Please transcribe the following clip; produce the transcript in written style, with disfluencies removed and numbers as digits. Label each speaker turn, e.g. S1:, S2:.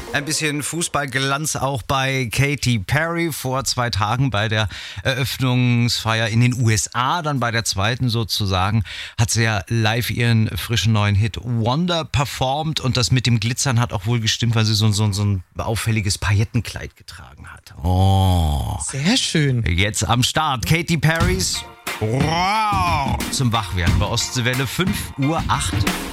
S1: Ein bisschen Fußballglanz auch bei Katy Perry vor 2 Tagen bei der Eröffnungsfeier in den USA. Dann bei der zweiten sozusagen hat sie ja live ihren frischen neuen Hit Wonder performt. Und das mit dem Glitzern hat auch wohl gestimmt, weil sie so ein auffälliges Paillettenkleid getragen hat. Oh.
S2: Sehr schön.
S1: Jetzt am Start Katy Perrys zum Wachwerden bei Ostseewelle 5:08 Uhr.